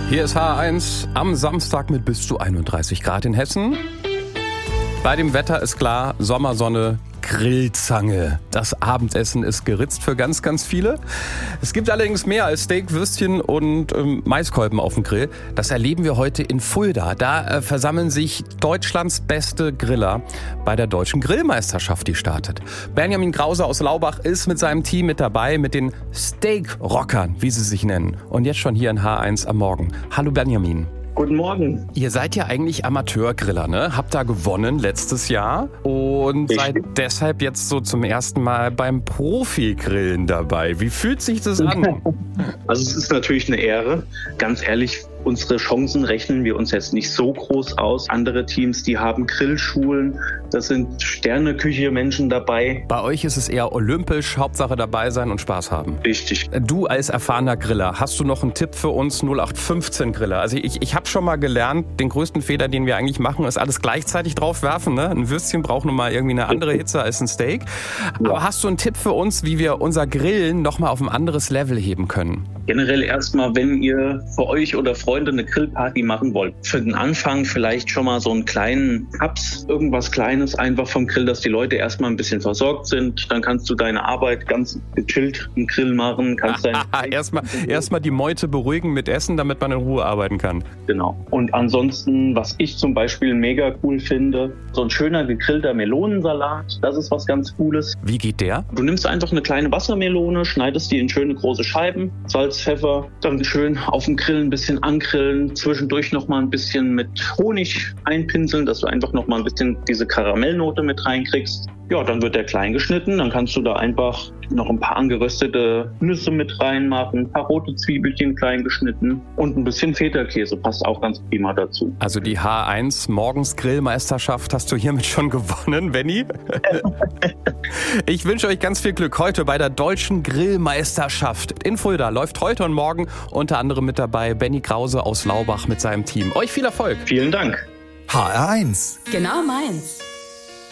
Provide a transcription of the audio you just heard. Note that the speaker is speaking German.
Hier ist H1 am Samstag mit bis zu 31 Grad in Hessen. Bei dem Wetter ist klar, Sommersonne, Grillzange. Das Abendessen ist geritzt für ganz, ganz viele. Es gibt allerdings mehr als Steak, Würstchen und Maiskolben auf dem Grill. Das erleben wir heute in Fulda. Da versammeln sich Deutschlands beste Griller bei der Deutschen Grillmeisterschaft, die startet. Benjamin Krause aus Laubach ist mit seinem Team mit dabei, mit den Steak-Rockern, wie sie sich nennen. Und jetzt schon hier in H1 am Morgen. Hallo Benjamin. Guten Morgen. Ihr seid ja eigentlich Amateurgriller, ne? Habt da gewonnen letztes Jahr und seid deshalb jetzt so zum ersten Mal beim Profi-Grillen dabei. Wie fühlt sich das an? Also es ist natürlich eine Ehre. Ganz ehrlich, unsere Chancen rechnen wir uns jetzt nicht so groß aus. Andere Teams, die haben Grillschulen, das sind Sterneküche-Menschen dabei. Bei euch ist es eher olympisch, Hauptsache dabei sein und Spaß haben. Richtig. Du als erfahrener Griller, hast du noch einen Tipp für uns 0815 Griller? Also ich habe schon mal gelernt, den größten Fehler, den wir eigentlich machen, ist alles gleichzeitig drauf werfen. Ne? Ein Würstchen braucht nun mal irgendwie eine andere Hitze als ein Steak. Aber hast du einen Tipp für uns, wie wir unser Grillen noch mal auf ein anderes Level heben können? Generell erstmal, wenn ihr für euch oder Freunde eine Grillparty machen wollt, für den Anfang vielleicht schon mal so einen kleinen Haps, irgendwas Kleines einfach vom Grill, dass die Leute erstmal ein bisschen versorgt sind. Dann kannst du deine Arbeit ganz gechillt im Grill machen. Erstmal die Meute beruhigen mit Essen, damit man in Ruhe arbeiten kann. Genau. Und ansonsten, was ich zum Beispiel mega cool finde, so ein schöner gegrillter Melonensalat, das ist was ganz Cooles. Wie geht der? Du nimmst einfach eine kleine Wassermelone, schneidest die in schöne große Scheiben, Salz, Pfeffer, dann schön auf dem Grill ein bisschen angrillen, zwischendurch nochmal ein bisschen mit Honig einpinseln, dass du einfach nochmal ein bisschen diese Karamellnote mit reinkriegst. Ja, dann wird der klein geschnitten, dann kannst du da einfach noch ein paar angeröstete Nüsse mit reinmachen, ein paar rote Zwiebelchen klein geschnitten und ein bisschen Feta-Käse, passt auch ganz prima dazu. Also die H1 Morgens Grillmeisterschaft hast du hiermit schon gewonnen, Benni. Ich wünsche euch ganz viel Glück heute bei der Deutschen Grillmeisterschaft in Fulda. Läuft heute und morgen, unter anderem mit dabei Benni Krause aus Laubach mit seinem Team. Euch viel Erfolg. Vielen Dank. HR1. Genau meins.